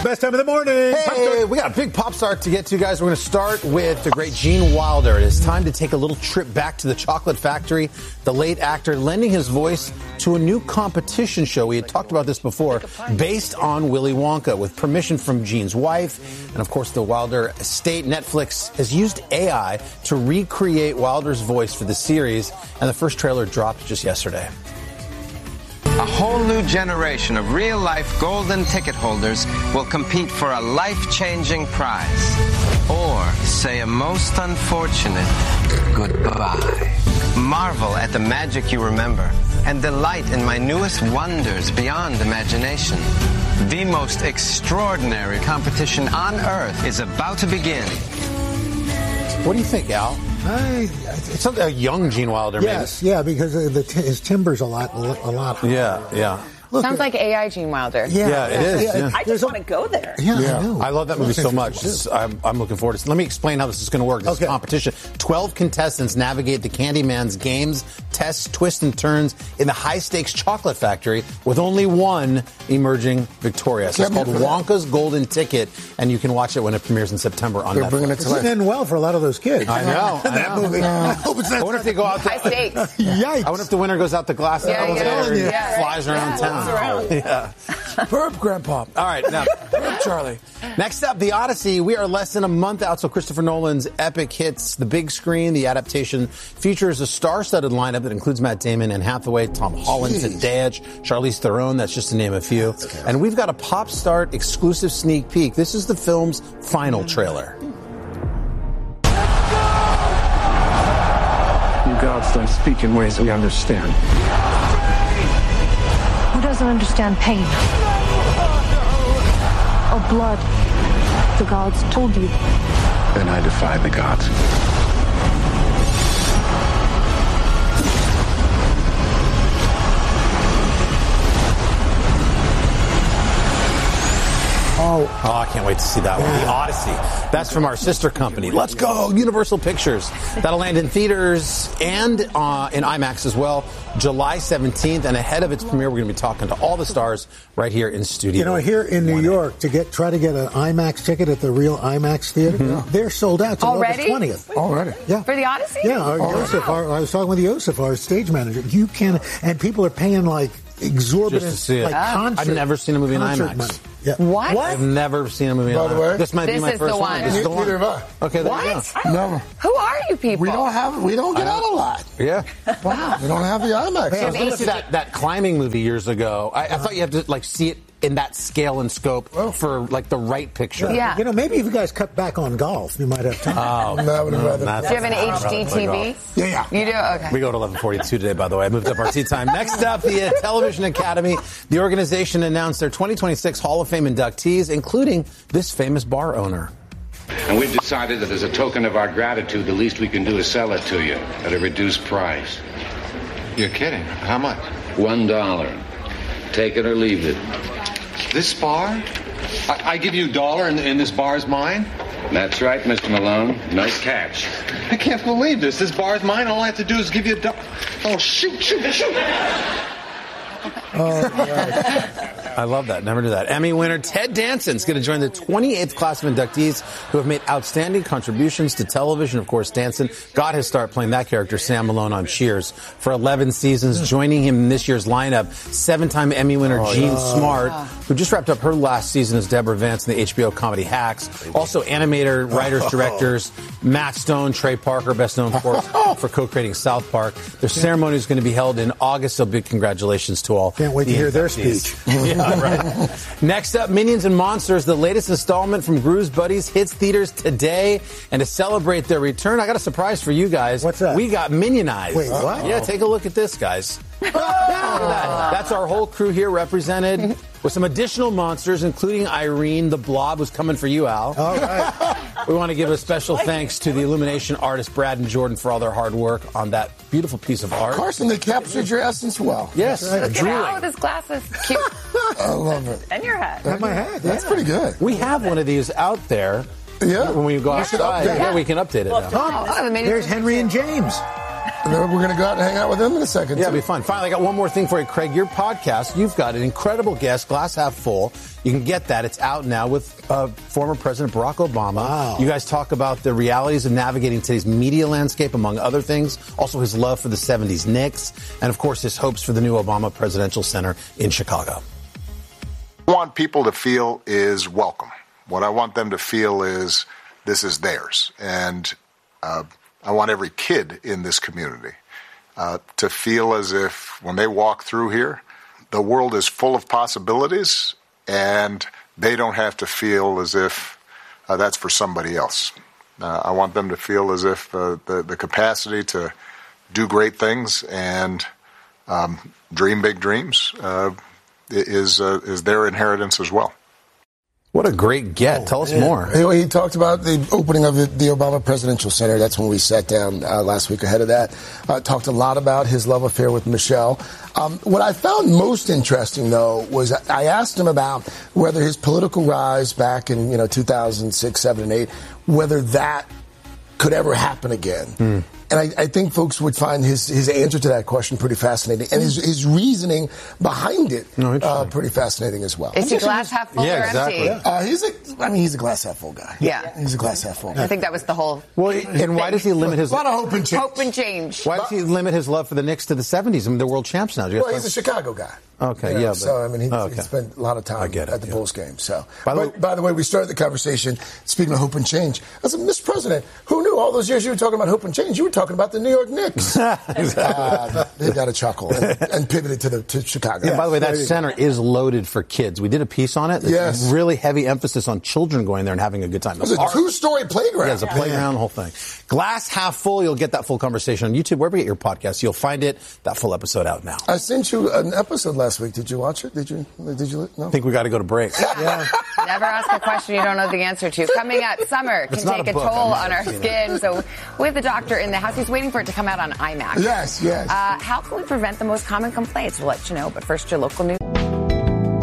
Best time of the morning. Hey, we got a big pop star to get to, guys. We're going to start with the great Gene Wilder. It is time to take a little trip back to the chocolate factory. The late actor lending his voice to a new competition show. We had talked about this before, based on Willy Wonka, with permission from Gene's wife. And, of course, the Wilder estate. Netflix has used AI to recreate Wilder's voice for the series. And the first trailer dropped just yesterday. A whole new generation of real-life golden ticket holders will compete for a life-changing prize. Or say a most unfortunate goodbye. Marvel at the magic you remember and delight in my newest wonders beyond imagination. The most extraordinary competition on Earth is about to begin. What do you think, Al? It's a young Gene Wilder, maybe. Yes, yeah, because his timber's a lot. Yeah. Look, sounds like AI Gene Wilder. Yeah, it is. Yeah. I just want to go there. Yeah. I love that movie so much. I'm looking forward to it. Let me explain how this is going to work. This is competition. 12 contestants navigate the Candyman's games, tests, twists, and turns in the high-stakes chocolate factory with only one emerging victorious. It's called Wonka's Golden Ticket, and you can watch it when it premieres in September on Netflix. It's going to end well for a lot of those kids. I know. That movie. I wonder if they go out there. High stakes. Yikes. I wonder if the winner goes out the glass elevator and flies around town. Yeah. Superb, Grandpa. All right, now, Charlie. Next up, The Odyssey. We are less than a month out, so Christopher Nolan's epic hits the big screen. The adaptation features a star-studded lineup that includes Matt Damon, Anne Hathaway, Tom Holland, Zendaya, Charlize Theron. That's just to name a few. And we've got a Pop Start exclusive sneak peek. This is the film's final trailer. You gods don't speak in ways we understand. Who doesn't understand pain? Or blood? The gods told you. Then I defy the gods. Oh, I can't wait to see that one. The Odyssey. That's from our sister company. Let's go, Universal Pictures. That'll land in theaters and in IMAX as well, July 17th. And ahead of its premiere, we're going to be talking to all the stars right here in studio. You know, here in New York, try to get an IMAX ticket at the real IMAX theater, they're sold out till Already? August 20th. Already? Yeah. For the Odyssey? Yeah, I was talking with Yosef, our stage manager. You can, and people are paying like exorbitant, Just to see it. concert. I've never seen a movie in IMAX. Money. Yeah. What? I've never seen a movie in By the IMAX. way, This might be my is first the one. one. This is the one. Neither have I. Okay, there What? you go. Never. Who are you people? We don't get out a lot. Yeah. Wow. We don't have the IMAX. I was going to see that climbing movie years ago. I thought you had to see it in that scale and scope for the right picture. Yeah. You know, maybe if you guys cut back on golf, you might have time. I would have rather. Do you have an HD TV? Yeah. You do? Okay. We go to 11:42 today, by the way. I moved up our tea time. Next up, the Television Academy. The organization announced their 2026 Hall of Fame inductees, including this famous bar owner. And we've decided that as a token of our gratitude, the least we can do is sell it to you at a reduced price. You're kidding. How much? $1. Take it or leave it. This bar? I give you $1 and this bar's mine? That's right, Mr. Malone. Nice catch. I can't believe this. This bar's mine. All I have to do is give you $1. Oh, shoot. I love that. Never knew that. Emmy winner Ted Danson's going to join the 28th class of inductees who have made outstanding contributions to television. Of course, Danson got his start playing that character, Sam Malone, on Cheers for 11 seasons. Joining him in this year's lineup, 7-time Emmy winner Jean Smart, who just wrapped up her last season as Deborah Vance in the HBO comedy Hacks. Also, animator, writers, directors, Matt Stone, Trey Parker, best known, of course, for co-creating South Park. Their ceremony is going to be held in August, so big congratulations to all. Can't wait to hear their speech. Yeah, right. Next up, Minions and Monsters, the latest installment from Gru's Buddies, hits theaters today. And to celebrate their return, I got a surprise for you guys. What's that? We got Minionized. Wait, what? Yeah, take a look at this, guys. Look at that. That's our whole crew here represented with some additional monsters, including Irene. The Blob was coming for you, Al. All right. We want to give a special thanks to the illumination artists, Brad and Jordan, for all their hard work on that beautiful piece of art. Carson, they captured your essence well. Yes. Look at Al with his glasses. Cute. I love it. And your hat. That's my hat. That's pretty good. We have one of these out there. Yeah. When we go outside, we can update it now. Oh, the Minions There's are Henry cute. and James. And then we're going to go out and hang out with him in a second. Yeah, too. it'll be fun. Finally, I got one more thing for you, Craig. Your podcast, you've got an incredible guest, Glass Half Full. You can get that. It's out now with former President Barack Obama. Wow. You guys talk about the realities of navigating today's media landscape, among other things. Also, his love for the 70s Knicks. And, of course, his hopes for the new Obama Presidential Center in Chicago. What I want people to feel is welcome. What I want them to feel is this is theirs. And I want every kid in this community to feel as if when they walk through here, the world is full of possibilities and they don't have to feel as if that's for somebody else. I want them to feel as if the capacity to do great things and dream big dreams is their inheritance as well. What a great get. Tell us more. He talked about the opening of the Obama Presidential Center. That's when we sat down last week ahead of that. Talked a lot about his love affair with Michelle. What I found most interesting, though, was I asked him about whether his political rise back in 2006, 7, and 8, whether that could ever happen again. And I think folks would find his answer to that question pretty fascinating, and his reasoning behind it pretty fascinating as well. Is he glass half full or empty? He's a glass half full guy. Yeah. He's a glass half full. I think that was the whole. Well, and why does he limit his? A lot of hope and change. Hope and change. Why does he limit his love for the Knicks to the 70s? I mean, they're world champs now. Well, he's a Chicago guy. Okay, he spent a lot of time at the Bulls game. So, by the way, we started the conversation speaking of hope and change. I said, Mr. President, who knew all those years you were talking about hope and change? You were talking about the New York Knicks. They got a chuckle and pivoted to Chicago. Yeah, by the way, that center is loaded for kids. We did a piece on it. Yes. Really heavy emphasis on children going there and having a good time. It was a 2-story playground. Yeah, it's a playground, the whole thing. Glass Half Full. You'll get that full conversation on YouTube, wherever you get your podcasts. You'll find it. That full episode out now. I sent you an episode last week. Did you watch it? Did you? No? I think we got to go to break. Yeah. Never ask a question you don't know the answer to. Coming up, summer can take a toll on our skin. So we have the doctor in the house. He's waiting for it to come out on IMAX. Yes. How can we prevent the most common complaints? We'll let you know. But first, your local news.